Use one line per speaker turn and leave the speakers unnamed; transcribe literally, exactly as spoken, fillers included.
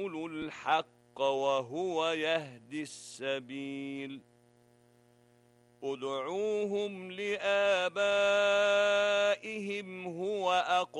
الحق وهو يهدي السبيل ادعوهم لآبائهم هو أقرب